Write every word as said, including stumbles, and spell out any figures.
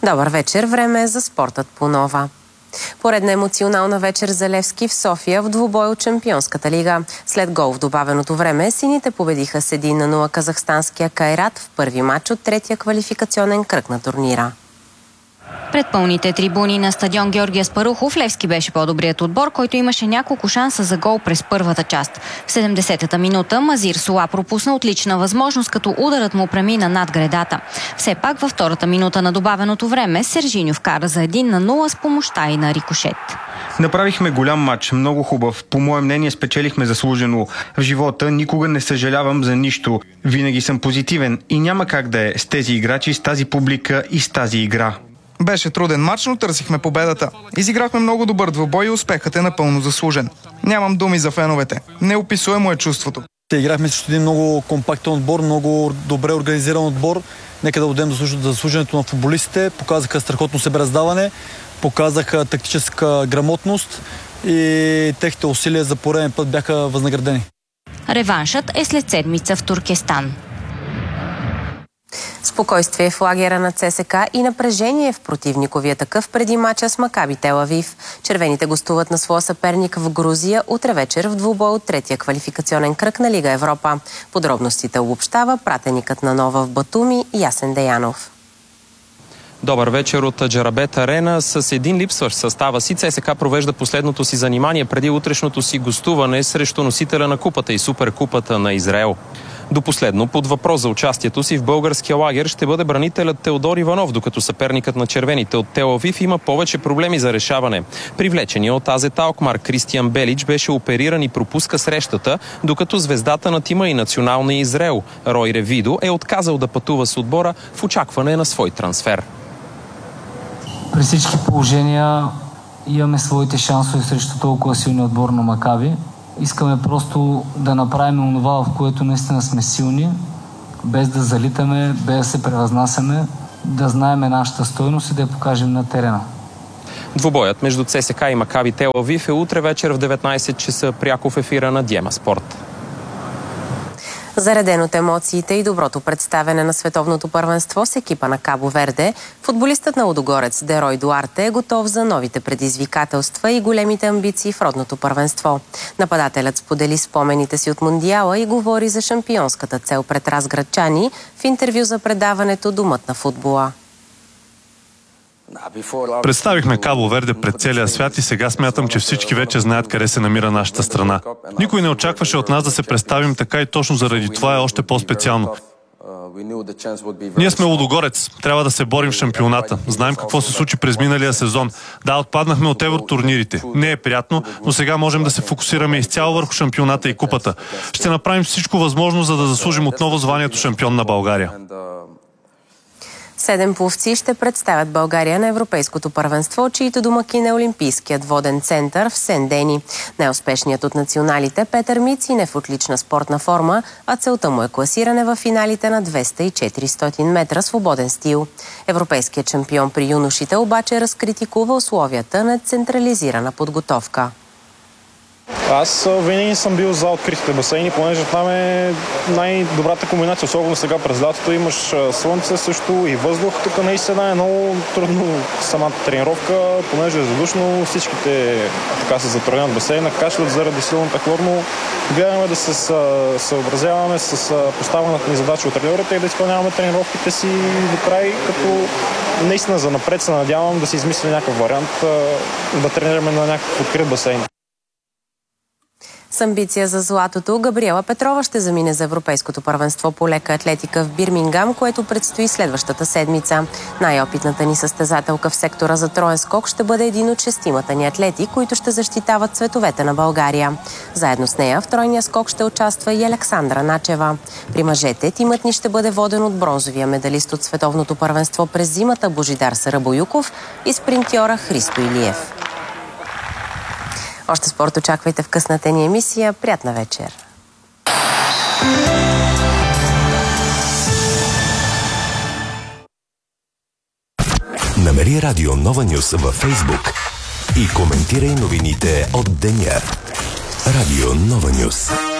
Добър вечер, време е за спортът по Нова. Поредна емоционална вечер за Левски в София в двубой от Шампионската лига. След гол в добавеното време, сините победиха с един на нула казахстанския Кайрат в първи матч от третия квалификационен кръг на турнира. Пред пълните трибуни на стадион Георги Аспарухов, Левски беше по-добрият отбор, който имаше няколко шанса за гол през първата част. В седемдесетата минута Мазир Сола пропусна отлична възможност, като ударът му премина над гредата. Все пак във втората минута на добавеното време Сержиньо вкара за един на нула с помощта и на рикошет. Направихме голям матч, много хубав. По мое мнение спечелихме заслужено. В живота никога не съжалявам за нищо. Винаги съм позитивен и няма как да е с тези играчи, с тази публика и с тази игра. Беше труден матч, но търсихме победата. Изиграхме много добър двубой и успехът е напълно заслужен. Нямам думи за феновете. Неописуемо е чувството. Играхме срещу един много компактен отбор, много добре организиран отбор. Нека да отдадем заслужението на футболистите. Показаха страхотно себераздаване, показаха тактическа грамотност и техните усилия за пореден път бяха възнаградени. Реваншът е след седмица в Туркестан. Спокойствие в лагера на ЦСКА и напрежение в противниковия такъв преди мача с Макаби Тел Авив. Червените гостуват на своя съперник в Грузия утре вечер в двубой от третия квалификационен кръг на Лига Европа. Подробностите обобщава пратеникът на Нова в Батуми Ясен Деянов. Добър вечер от Джарабет Арена. С един липсващ състава си ЦСКА провежда последното си занимание преди утрешното си гостуване срещу носителя на купата и суперкупата на Израел. До последно, под въпрос за участието си в българския лагер ще бъде бранителят Теодор Иванов, докато съперникът на червените от Тел Авив има повече проблеми за решаване. Привлеченият от АЗ Алкмар Кристиан Белич беше опериран и пропуска срещата, докато звездата на тима и националния Израел Рой Ревидо е отказал да пътува с отбора в очакване на свой трансфер. При всички положения имаме своите шансове срещу толкова силния отбор на Макаби. Искаме просто да направим онова, в което наистина сме силни, без да залитаме, без да се превъзнасяме, да знаем нашата стойност и да я покажем на терена. Двубоят между ЦСКА и Макаби Тел Авив е утре вечер в деветнайсет часа пряко в ефира на Диема Спорт. Зареден от емоциите и доброто представяне на световното първенство с екипа на Кабо Верде, футболистът на Лудогорец Дерой Дуарте е готов за новите предизвикателства и големите амбиции в родното първенство. Нападателят сподели спомените си от Мондиала и говори за шампионската цел пред разградчани в интервю за предаването Домът на футбола. Представихме Кабо Верде пред целия свят и сега смятам, че всички вече знаят къде се намира нашата страна. Никой не очакваше от нас да се представим така и точно заради това е още по-специално. Ние сме Лудогорец. Трябва да се борим в шампионата. Знаем какво се случи през миналия сезон. Да, отпаднахме от евротурнирите. Не е приятно, но сега можем да се фокусираме изцяло върху шампионата и купата. Ще направим всичко възможно, за да заслужим отново званието шампион на България. Седем пловци ще представят България на Европейското първенство, чието домакин е Олимпийският воден център в Сен-Дени. Най-успешният от националите Петър Мицин е в отлична спортна форма, а целта му е класиране в финалите на двеста и четиристотин метра свободен стил. Европейският шампион при юношите обаче разкритикува условията на централизирана подготовка. Аз винаги съм бил за откритите басейни, понеже там е най-добрата комбинация, особено сега през лятото имаш слънце също и въздух. Тук наистина е много трудно самата тренировка, понеже е задушно, всичките така се затрудняват басейна, кашлят заради силната хлорно. Гледаме да се съобразяваме с поставената ни задача от треньорите и да изпълняваме тренировките си до край, като наистина за напред се надявам да се измисли някакъв вариант да тренираме на някакъв открит басейн. С амбиция за златото, Габриела Петрова ще замине за Европейското първенство по лека атлетика в Бирмингам, което предстои следващата седмица. Най-опитната ни състезателка в сектора за троен скок ще бъде един от шестимата ни атлети, които ще защитават цветовете на България. Заедно с нея в тройния скок ще участва и Александра Начева. При мъжете тимът ни ще бъде воден от бронзовия медалист от световното първенство през зимата Божидар Сарабоюков и спринтьора Христо Илиев. Още спорт очаквайте в късната ни емисия. Приятна вечер! Намери Радио Нова Нюз във Фейсбук и коментирай новините от деня. Радио Нова Нюз.